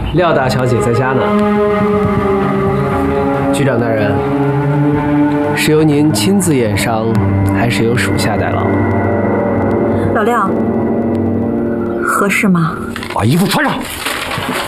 廖大小姐在家呢。局长大人，是由您亲自验伤，还是由属下代劳？ 老廖，合适吗？ 把衣服穿上。